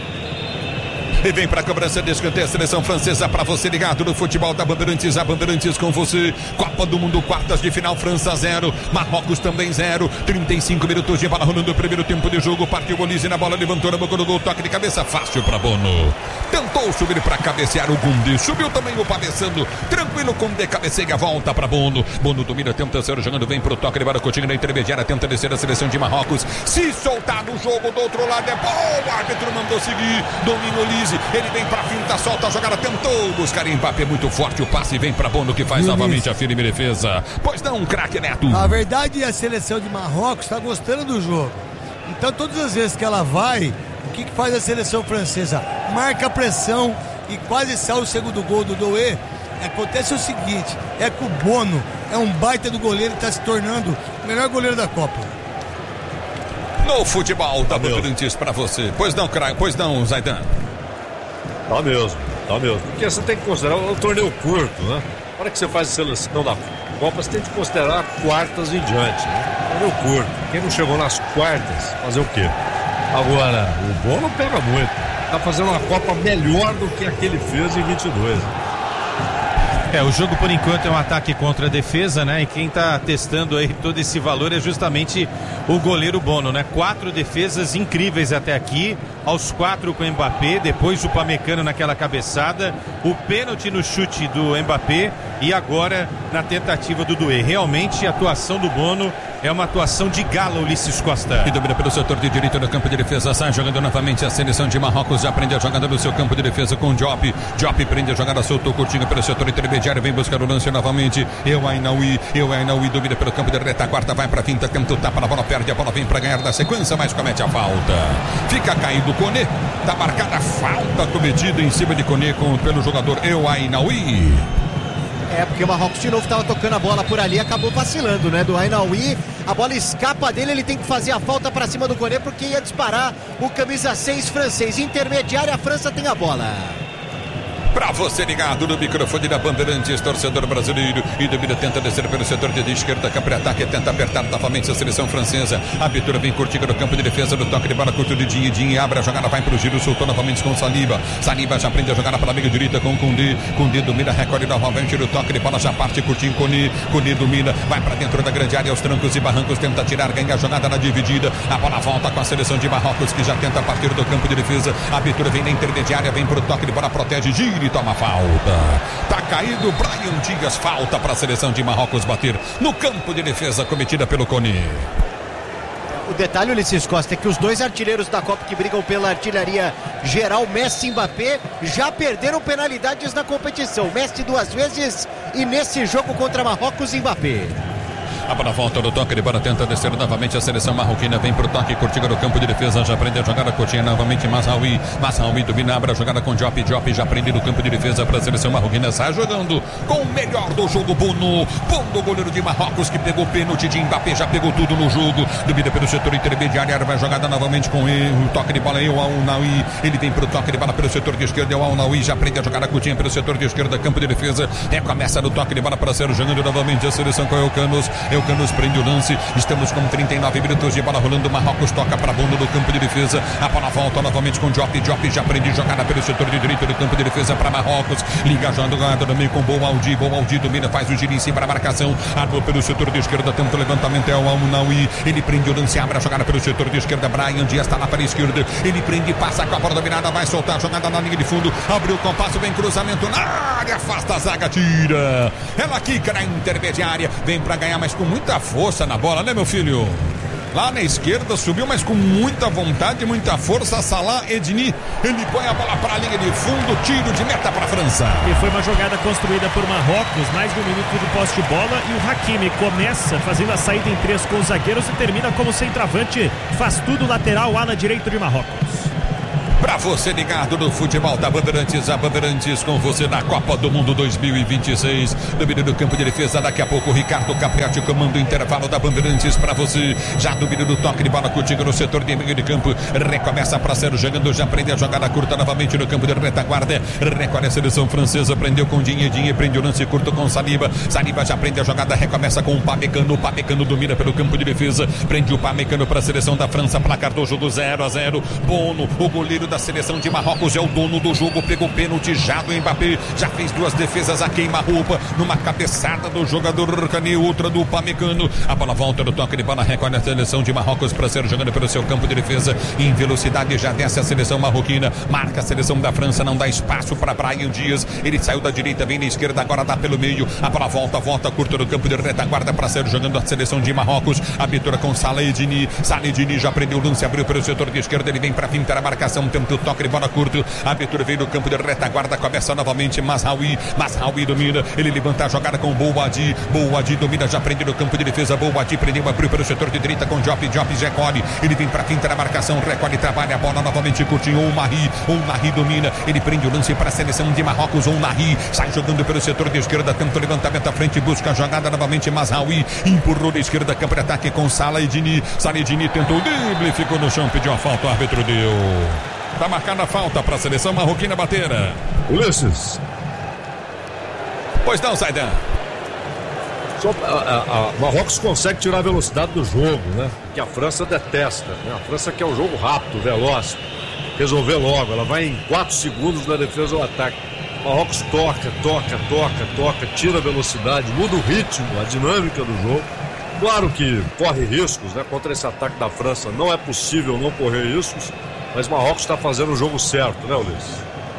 E vem para a cobrança de escanteio a seleção francesa, para você ligado no futebol da Bandeirantes, a Bandeirantes com você. Copa do Mundo, quartas de final, França zero, Marrocos também zero. trinta e cinco minutos de bola rolando o primeiro tempo de jogo. Partiu o Olise na bola, levantou na boca do gol, toque de cabeça fácil para Bono. Tentou subir para cabecear o Koundé, subiu também o Pabeçando, tranquilo, Koundé cabeceia, volta para Bono. Bono domina, tenta ser jogando, vem pro toque de bola, Coutinho na intermediária, tenta descer a seleção de Marrocos. Se soltar no jogo do outro lado é bom, o árbitro mandou seguir, domina Olise. Ele vem pra finta, solta a jogada, tentou buscar Mbappé, muito forte o passe, vem pra Bono que faz novamente a firme defesa. Pois não, craque Neto. A verdade é a seleção de Marrocos está gostando do jogo. Então todas as vezes que ela vai, o que, que faz a seleção francesa? Marca a pressão e quase sai o segundo gol do Doué. Acontece o seguinte, é que o Bono é um baita do goleiro e está se tornando o melhor goleiro da Copa. No futebol da Bandeirantes pra você. Pois não, craque, pois não, Zaidan. Tá mesmo, tá mesmo. Porque você tem que considerar o torneio curto, né? Na hora que você faz a seleção da Copa, você tem que considerar quartas em diante, né? Torneio curto. Quem não chegou nas quartas, fazer o quê? Agora, o Bono pega muito. Tá fazendo uma Copa melhor do que a que ele fez em vinte e dois. É, o jogo por enquanto é um ataque contra a defesa, né? E quem tá testando aí todo esse valor é justamente o goleiro Bono, né? Quatro defesas incríveis até aqui, aos quatro com o Mbappé, depois o Pamecano naquela cabeçada, o pênalti no chute do Mbappé e agora na tentativa do Doué. Realmente a atuação do Bono é uma atuação de gala, Ulisses Costa. E domina pelo setor de direito no campo de defesa, sai jogando novamente a seleção de Marrocos, já prende a jogada no seu campo de defesa com o Diop. Diop prende a jogada, soltou curtinho pelo setor intermediário, vem buscar o lance novamente. El Ainaoui, El Ainaoui domina pelo campo de retaguarda, vai pra finta, tenta o tapa na bola, perde a bola, vem pra ganhar da sequência, mas comete a falta. Fica caído o Koné, tá marcada a falta cometida em cima de Koné com, pelo jogador El Ainaoui. É, porque o Marrocos de novo estava tocando a bola por ali, acabou vacilando, né? Do Ainaoui, a bola escapa dele, ele tem que fazer a falta para cima do Koné, porque ia disparar o camisa seis francês. Intermediária, a França tem a bola. Pra você ligado no microfone da Bandeirantes, torcedor brasileiro, e domina, tenta descer pelo setor de esquerda, campo ataque, tenta apertar novamente a seleção francesa. A abertura vem curtinha no campo de defesa, no toque de bola curto de Dinho, Dinho abre a jogada, vai pro giro, soltou novamente com Saliba. Saliba já prende a jogada para meio direita com Koundé. Koundé domina, recolhe novamente no toque de bola, já parte curtinho, Koné. Koné domina, vai pra dentro da grande área, aos trancos e barrancos, tenta tirar, ganha a jogada na dividida. A bola volta com a seleção de Marrocos, que já tenta partir do campo de defesa. A abertura vem na intermediária, vem pro toque de bola, protege, gira e toma falta. Tá caído Brahim Dias, falta para a seleção de Marrocos bater no campo de defesa cometida pelo Koné. O detalhe, Ulisses Costa, é que os dois artilheiros da Copa que brigam pela artilharia geral, Messi e Mbappé, já perderam penalidades na competição. Messi duas vezes e nesse jogo contra Marrocos, Mbappé. A bola volta no toque de bola, tenta descer novamente a seleção marroquina, vem pro toque, Curtiga no campo de defesa, já aprende a jogar a Coutinho novamente, Mazraoui, Mazraoui domina, abre a jogada com Diop, Diop já aprende no campo de defesa para a seleção marroquina, sai jogando com o melhor do jogo, Bono, Bono, goleiro de Marrocos, que pegou pênalti de Mbappé, já pegou tudo no jogo, domina pelo setor intermediário, vai jogada novamente com ele, o toque de bola, o Al-Nawi, ele vem pro toque de bola pelo setor de esquerda, o Al-Nawi já aprende a jogar a Coutinho pelo setor de esquerda, campo de defesa, recomeça no toque de bola para ser jogando novamente a seleção com Elcanos, Elcanos prende o lance, estamos com trinta e nove minutos de bola rolando, Marrocos toca para Bono no campo de defesa, a bola volta novamente com Diop, Diop já prende jogada pelo setor de direito do campo de defesa para Marrocos, liga a jogada também com Boualdi, Boualdi domina, faz o giro em cima para a marcação, arma pelo setor de esquerda, tenta o levantamento, é o Al-Nawi, ele prende o lance, abre a jogada pelo setor de esquerda, Brian Dias está lá para a esquerda, ele prende, passa com a bola dominada, vai soltar a jogada na linha de fundo, abriu o compasso, vem cruzamento na área, afasta a zaga, tira, ela quica na intermediária, vem para ganhar, mas com muita força na bola, né meu filho? Lá na esquerda, subiu, mas com muita vontade, muita força, Salah Edni, ele põe a bola para a linha de fundo, tiro de meta para a França. E foi uma jogada construída por Marrocos, mais de um minuto de posse de bola, e o Hakimi começa fazendo a saída em três com os zagueiros e termina como centroavante, faz tudo lateral, ala direito de Marrocos. Pra você ligado no futebol da Bandeirantes, a Bandeirantes com você na Copa do Mundo dois mil e vinte e seis. Domínio do campo de defesa, daqui a pouco o Ricardo Capriati comanda o intervalo da Bandeirantes pra você. Já domínio do toque de bola contigo no setor de meio de campo. Recomeça pra ser jogando, já prende a jogada curta novamente no campo de retaguarda. Recolhe a seleção francesa, prendeu com Dinhe, Dinhe prende o lance curto com Saliba. Saliba já prende a jogada, recomeça com o Pamecano. O Pamecano domina pelo campo de defesa, prende o Pamecano pra seleção da França, placar do jogo zero a zero. Bono, o goleiro da seleção de Marrocos, é o dono do jogo, pegou pênalti já do Mbappé, já fez duas defesas a queima-roupa, numa cabeçada do jogador Cani, outra do Pamecano, a bola volta no toque de bola, recolhe a seleção de Marrocos para ser jogando pelo seu campo de defesa, em velocidade já desce a seleção marroquina, marca a seleção da França, não dá espaço para Brian Dias, ele saiu da direita, vem na esquerda, agora dá pelo meio, a bola volta, volta curta no campo de retaguarda para ser jogando a seleção de Marrocos, abertura com Salah Edni, Salah Edni já prendeu o lance, abriu pelo setor de esquerda, ele vem para pintar a marcação, tenta o toque de bola curto, a abertura veio do campo de retaguarda, começa novamente Mazraoui, Mazraoui domina, ele levanta a jogada com Boualdi, Boualdi domina, já prende no campo de defesa, Boualdi prendeu, abriu pelo setor de direita com Diop, Diop recolhe, ele vem para quinta na marcação, recolhe, trabalha a bola novamente, curtinho, o Marri, o Marri domina, ele prende o lance para a seleção de Marrocos, o Marri, sai jogando pelo setor de esquerda, tenta o levantamento à frente, busca a jogada novamente, Mazraoui, empurrou da esquerda, campo de ataque com Salah Edni, Salah Edni tentou o drible, ficou no chão, pediu a falta, o árbitro deu. Tá marcada a falta para a seleção marroquina bater. Ulisses. Pois não, Zaidan. Só a, a, a Marrocos consegue tirar a velocidade do jogo, né? Que a França detesta, né? A França quer um jogo rápido, veloz, resolver logo. Ela vai em quatro segundos na defesa ou ataque. Marrocos toca, toca, toca, toca, tira a velocidade, muda o ritmo, a dinâmica do jogo. Claro que corre riscos, né? Contra esse ataque da França não é possível não correr riscos. Mas Marrocos está fazendo o jogo certo, né, Ulisses?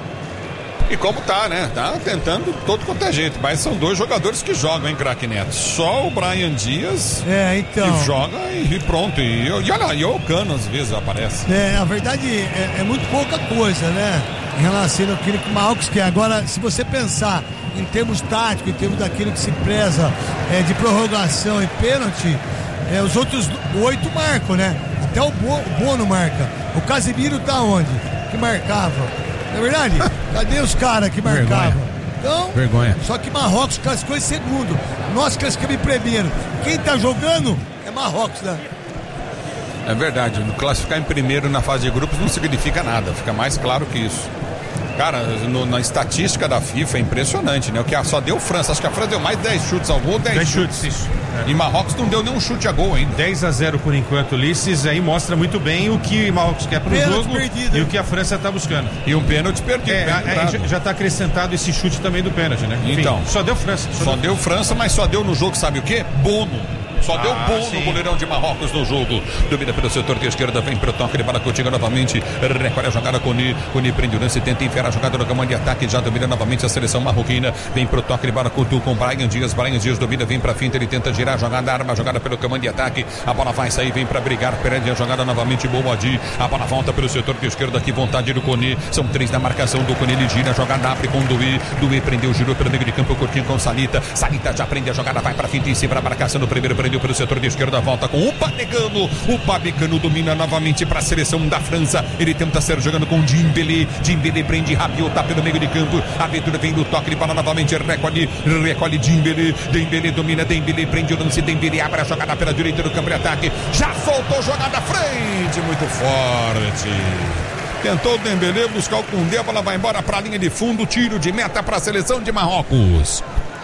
E como tá, né? Tá tentando todo quanto é jeito. Mas são dois jogadores que jogam, hein, craque Neto? Só o Brian Dias é, então... que joga e, e pronto. E, e olha lá, e o Cano às vezes aparece. É, a verdade é, é muito pouca coisa, né? Em relação àquilo que o Marrocos quer. Agora, se você pensar em termos táticos, em termos daquilo que se preza é, de prorrogação e pênalti, é, os outros oito marcam, né? Até o Bono marca. O Casemiro tá onde? Que marcava. Não é verdade? Cadê os caras que marcavam? Então, vergonha. Só que Marrocos classificou em segundo. Nós classificamos em primeiro. Quem tá jogando é Marrocos, né? É verdade. Classificar em primeiro na fase de grupos não significa nada. Fica mais claro que isso. Cara, no, na estatística da FIFA é impressionante, né? O que só deu França. Acho que a França deu mais dez chutes ao gol, dez chutes. chutes. Isso. É. E Marrocos não deu nenhum chute a gol ainda. dez a zero por enquanto, Ulisses. Aí mostra muito bem o que Marrocos quer pro pênalti jogo perdido, e o que a França tá buscando. E um pênalti perdido. É, é, já tá acrescentado esse chute também do pênalti, né? Enfim, então, só deu França. Só, só deu, deu França, mas só deu no jogo, sabe o quê? Bono. Só ah, deu bom sim. no goleirão de Marrocos no jogo. Domina pelo setor de esquerda, vem pro toque de bola contigo novamente. Recolhe a jogada com Coni. Coni prende o lance, tenta enfiar a jogada no comando de ataque. Já domina novamente a seleção marroquina. Vem pro toque de bola com tu com Brian Dias. Brian Dias domina, vem pra finta. Ele tenta girar a jogada, arma a jogada pelo comando de ataque. A bola vai sair, vem pra brigar. Perde a jogada novamente. Boualdi. A bola volta pelo setor de esquerda. Aqui, vontade do Coni. São três na marcação do Coni. Ele gira a jogada, abre com o Doué. Doué prendeu, girou pelo meio de campo. Curtinho com Salita. Salita já prende a jogada, vai pra finta em cima. A marcação do primeiro prende prendeu pelo setor de esquerda, volta com o Upamecano. O Upamecano domina novamente para a seleção da França. Ele tenta ser jogando com Dembélé. Dembélé prende Rabiot, tá pelo meio de campo. A abertura vem do toque de bola novamente. Recolhe, recolhe Dembélé. Dembélé domina, Dembélé prende o lance. Dembélé abre a jogada pela direita do campo de ataque. Já soltou jogada à frente, muito forte. Tentou o Dembélé buscar o Koundé, a bola vai embora para a linha de fundo, tiro de meta para a seleção de Marrocos.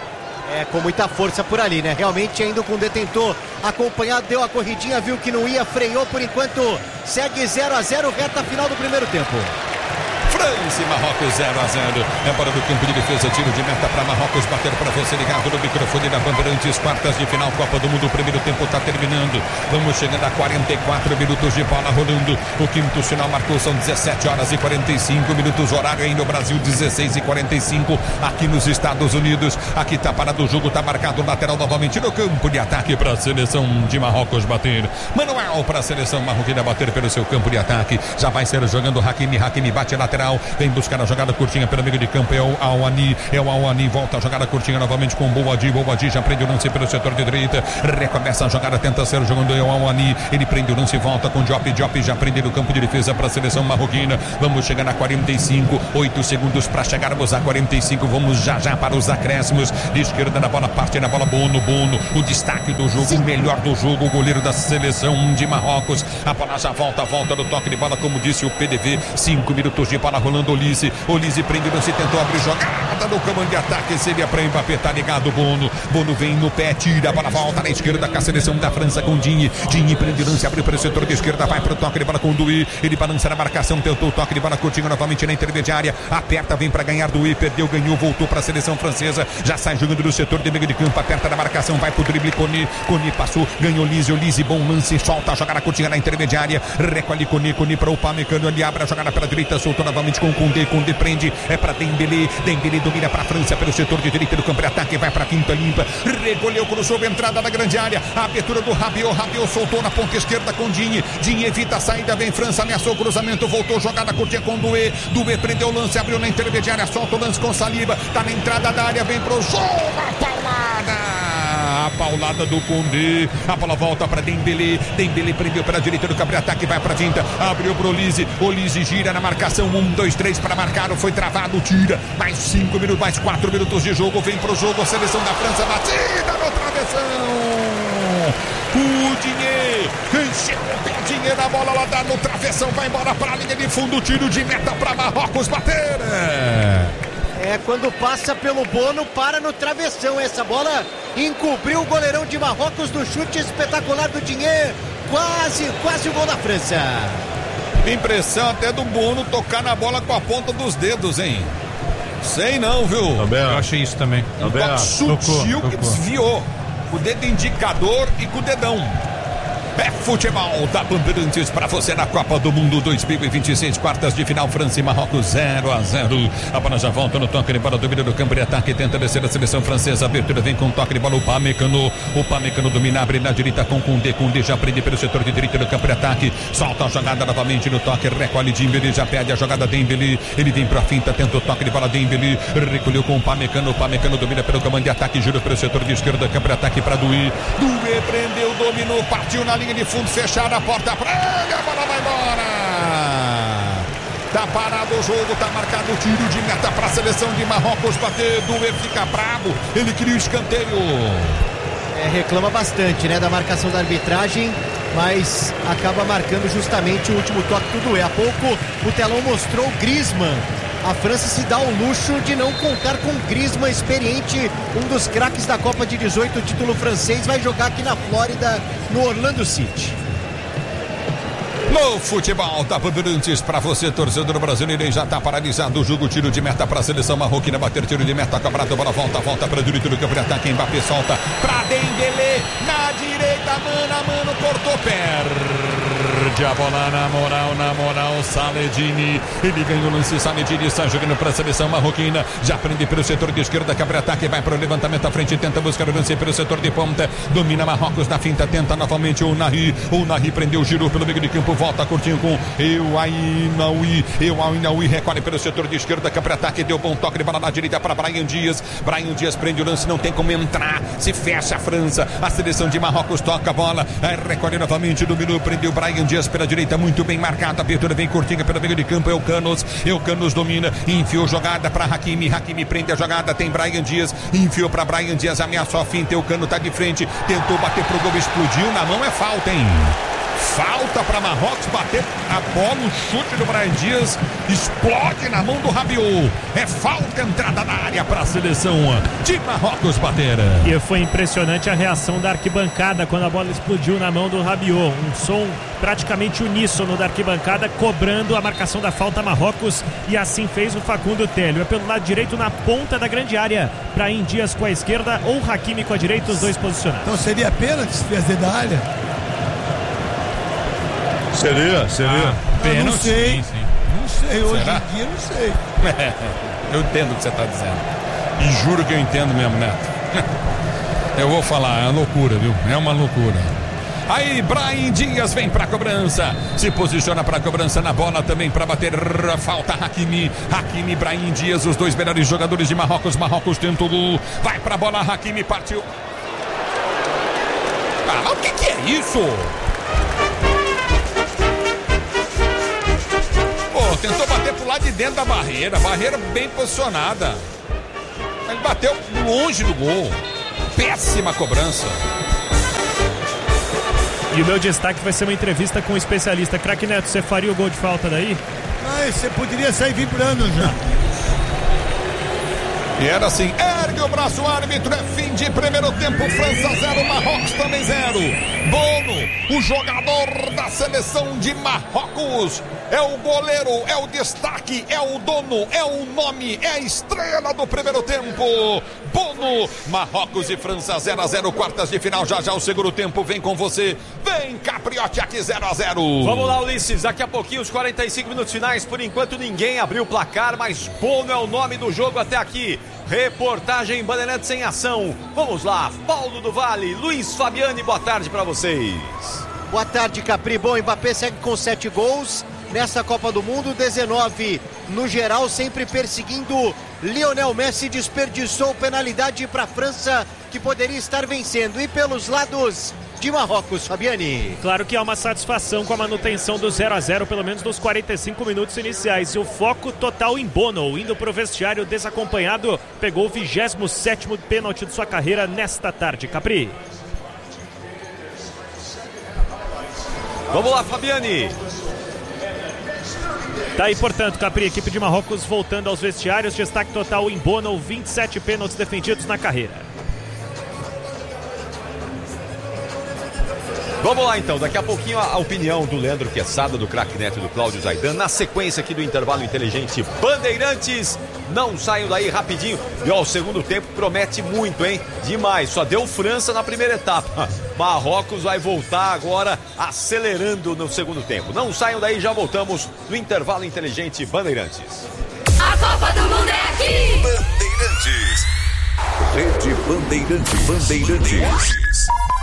É, com muita força por ali, né? Realmente ainda o Koundé tentou acompanhar, deu a corridinha, viu que não ia, freou por enquanto, segue zero a zero, reta final do primeiro tempo. França e Marrocos zero a zero. É bola do campo de defesa, tiro de meta para Marrocos, bater para você ligado no microfone da Bandeirantes, quartas de final, Copa do Mundo, o primeiro tempo está terminando. Vamos chegando a quarenta e quatro minutos de bola rolando. O quinto sinal marcou, são dezessete horas e quarenta e cinco minutos, horário aí no Brasil, dezesseis e quarenta e cinco aqui nos Estados Unidos. Aqui está parado o jogo, está marcado o lateral novamente no campo de ataque para a seleção de Marrocos bater. Manuel para a seleção marroquina bater pelo seu campo de ataque. Já vai ser jogando Hakimi, Hakimi bate lateral. Vem buscar a jogada curtinha pelo meio de campo. É o Al-Ani, é o Al-Ani, volta a jogada curtinha novamente com o Boadi. Boadi já prende o lance pelo setor de direita. Recomeça a jogada, tenta ser jogando é o Al-Ani. Ele prende o lance e volta com Diop. Diop já prende no campo de defesa para a seleção marroquina. Vamos chegar na quarenta e cinco, oito segundos para chegarmos a quarenta e cinco. Vamos já já para os acréscimos. De esquerda na bola, parte na bola, Bono, Bono. O destaque do jogo, o melhor do jogo, o goleiro da seleção de Marrocos. A bola já volta, volta no toque de bola, como disse o P D V. cinco minutos de bola rolando. Olise, Olise prende, não se tentou abrir jogada no comando de ataque, seria para Mbappé, tá ligado Bono, Bono vem no pé, tira, a bola volta na esquerda com a seleção da França com Digne, Digne prende, lance, abre para o setor de esquerda, vai para o toque de bola com o Doué, ele balança na marcação, tentou o toque de bola curtinho novamente na intermediária, aperta, vem para ganhar Doué, perdeu, ganhou, voltou para a seleção francesa, já sai jogando no setor de meio de campo, aperta na marcação, vai pro drible, Koné, Koné passou, ganhou Olise, Olise, bom lance, solta a jogada curtinha na intermediária, recolhe Koné, Koné para o Upamecano, ali abre a jogada pela direita, soltou novamente com o Koundé, Koundé prende, é para Dembélé, Dembélé domina para a França pelo setor de direita do campo de ataque, vai para a quinta limpa, recolheu, cruzou, entrada na grande área, a abertura do Rabiot, Rabiot soltou na ponta esquerda com Digne, Digne evita a saída, vem França, ameaçou o cruzamento, voltou, jogada curtinha com Doué, Doué prendeu o lance, abriu na intermediária, solta o lance com Saliba, tá na entrada da área, vem pro jogo, a paulada! A paulada do Koundé, a bola volta para Dembélé, Dembélé prendeu pela direita do campo de ataque, vai para a tinta, abriu para o Olise, Olise gira na marcação, um, dois, três para marcar, foi travado, tira, mais cinco minutos, mais quatro minutos de jogo, vem pro jogo, a seleção da França, batida no travessão, o Digne, encheu o pé, Digne na bola, lá dá no travessão, vai embora para a linha de fundo, tiro de meta para Marrocos bater. É, quando passa pelo Bono, para no travessão. Essa bola encobriu o goleirão de Marrocos do chute espetacular do Digne. Quase, quase o gol da França. Impressão até do Bono tocar na bola com a ponta dos dedos, hein? Sei não, viu? Também. Eu achei isso também. Um toque sutil tocou, que tocou. desviou. Com o dedo indicador e com o dedão. É futebol da Bandeirantes para você na Copa do Mundo dois mil e vinte e seis, quartas de final, França e Marrocos zero a zero. A bola já volta no toque de bola, domina do campo de ataque, tenta descer a seleção francesa, abertura vem com o toque de bola, o Upamecano, o Upamecano domina, abre na direita com Koundé, Koundé já prende pelo setor de direita do campo de ataque, solta a jogada novamente no toque, recolhe Dembélé, já perde a jogada Dembélé, ele vem pra finta, tenta o toque de bola Dembélé, recolheu com o Upamecano, o Upamecano domina pelo comando de ataque, gira pelo setor de esquerda, campo de ataque para Doué, Doué prendeu, dominou, partiu na linha de fundo, fechada a porta pra ele, a bola vai embora. Tá parado o jogo, tá marcado o tiro de meta pra seleção de Marrocos bater. Doué fica bravo, ele cria o escanteio. É, reclama bastante, né, da marcação da arbitragem, mas acaba marcando justamente o último toque do Doué. Há pouco o telão mostrou o Griezmann. A França se dá o luxo de não contar com Griezmann, experiente, um dos craques da Copa de dezoito, título francês, vai jogar aqui na Flórida, no Orlando City. No futebol da Bandeirantes, para você, torcedor brasileiro, e já está paralisado o jogo, tiro de meta para a seleção marroquina, bater tiro de meta, cobrado, bola volta, volta para o direito do campo de ataque, Mbappé solta para Dembélé, na direita, mano a mano, cortou, perde Perde a bola na moral, na moral, Saledini. Ele ganha o lance, Saledini está jogando para a seleção marroquina. Já prende pelo setor de esquerda, quebra ataque, vai para o levantamento à frente, tenta buscar o lance pelo setor de ponta. Domina Marrocos na finta, tenta novamente o Nahi. O Nahi prendeu, girou pelo meio de campo, volta curtinho com Euainaui. Euainaui recolhe pelo setor de esquerda, quebra ataque, deu bom toque de bola na direita para Brahim Dias. Brahim Dias prende o lance, não tem como entrar. Se fecha a França, a seleção de Marrocos toca a bola, recolhe novamente, dominou, prendeu Brahim Dias pela direita, muito bem marcado, a abertura vem curtinha pelo meio de campo, Eucanos, Eucanos domina, enfiou jogada para Hakimi, Hakimi prende a jogada, tem Brahim Dias, enfiou para Brahim Dias, ameaçou a finta, Eucano tá de frente, tentou bater pro gol, explodiu na mão, é falta, hein? Falta para Marrocos, bater a bola, o chute do Brahim Dias explode na mão do Rabiot. É falta, entrada na área para a seleção de Marrocos bater. E foi impressionante a reação da arquibancada quando a bola explodiu na mão do Rabiot. Um som praticamente uníssono da arquibancada cobrando a marcação da falta Marrocos, e assim fez o Facundo Télio. É pelo lado direito na ponta da grande área. Brahim Dias com a esquerda ou Hakimi com a direita, os dois posicionados. Então seria pênalti se fez dentro da área? Seria, seria. Ah, eu não sei. Sim, sim. Não sei, hoje Será? em dia não sei. É, eu entendo o que você está dizendo. E juro que eu entendo mesmo, Neto. Eu vou falar, é uma loucura, viu? É uma loucura. Aí, Brahim Dias vem para a cobrança. Se posiciona para a cobrança na bola também para bater. Falta Hakimi. Hakimi, Brahim Dias, os dois melhores jogadores de Marrocos. Marrocos tentou. Vai para a bola, Hakimi partiu. Ah, mas o que, que é isso? Tentou bater pro lado de dentro da barreira, barreira bem posicionada. Ele bateu longe do gol. Péssima cobrança. E o meu destaque vai ser uma entrevista com um especialista. Craque Neto, você faria o gol de falta daí? Mas você poderia sair vibrando já. E era assim, ergue o braço, árbitro, é fim de primeiro tempo, França zero, Marrocos também zero. Bono, o jogador da seleção de Marrocos, é o goleiro, é o destaque, é o dono, é o nome, é a estrela do primeiro tempo. Bono, Marrocos e França zero a zero, quartas de final, já já o segundo tempo vem com você. Vem, Capriotti, aqui zero a zero. Vamos lá, Ulisses, daqui a pouquinho os quarenta e cinco minutos finais, por enquanto ninguém abriu o placar, mas Bono é o nome do jogo até aqui. Reportagem Bandeirantes em ação. Vamos lá, Paulo do Vale, Luiz Fabiani, boa tarde para vocês. Boa tarde, Capri. Bom, Mbappé segue com sete gols nessa Copa do Mundo, dezenove no geral, sempre perseguindo Lionel Messi. Desperdiçou penalidade para a França, que poderia estar vencendo. E pelos lados de Marrocos, Fabiani. Claro que há uma satisfação com a manutenção do zero a zero, pelo menos nos quarenta e cinco minutos iniciais. E o foco total em Bono, indo para o vestiário desacompanhado, pegou o vigésimo sétimo pênalti de sua carreira nesta tarde. Capri. Vamos lá, Fabiani. Tá aí, portanto, Capri, equipe de Marrocos voltando aos vestiários. Destaque total em Bono, vinte e sete pênaltis defendidos na carreira. Vamos lá então, daqui a pouquinho a opinião do Leandro Quesada, do Craque Neto e do Cláudio Zaidan, na sequência aqui do intervalo inteligente Bandeirantes. Não saiam daí rapidinho. E ó, o segundo tempo promete muito, hein? Demais, só deu França na primeira etapa. Marrocos vai voltar agora acelerando no segundo tempo. Não saiam daí, já voltamos no intervalo inteligente Bandeirantes. A Copa do Mundo é aqui! Bandeirantes. Rede Bandeirantes. Bandeirantes.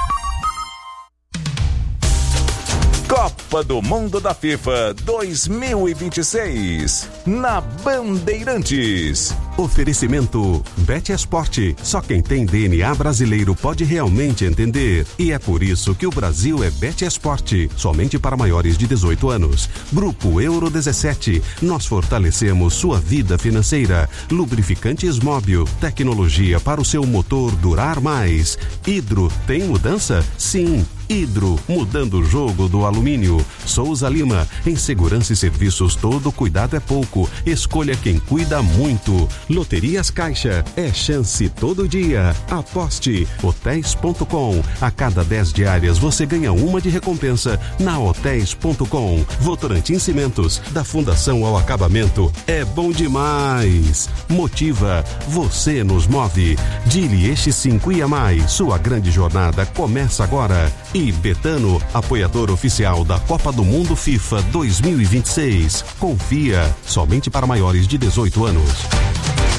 Copa do Mundo da FIFA dois mil e vinte e seis, na Bandeirantes. Oferecimento Bet Esporte. Só quem tem D N A brasileiro pode realmente entender. E é por isso que o Brasil é Bet Esporte, somente para maiores de dezoito anos. Grupo Euro dezessete. Nós fortalecemos sua vida financeira. Lubrificantes Móbil. Tecnologia para o seu motor durar mais. Hidro, tem mudança? Sim. Hidro, mudando o jogo do alumínio. Souza Lima, em segurança e serviços todo cuidado é pouco. Escolha quem cuida muito. Loterias Caixa, é chance todo dia. Aposte. hotéis ponto com. A cada dez diárias você ganha uma de recompensa na hotéis ponto com. Votorantim Cimentos, da Fundação ao Acabamento. É bom demais. Motiva, você nos move. Dili Este cinco e a mais. Sua grande jornada começa agora. E Betano, apoiador oficial da Copa do Mundo FIFA dois mil e vinte e seis. Confia, somente para maiores de dezoito anos.